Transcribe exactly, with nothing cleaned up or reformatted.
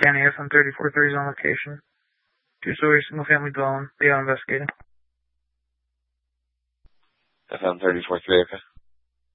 Danny, F M thirty-four thirty is on location. Two-story single-family dwelling. Leon investigating. F M thirty-four three, okay.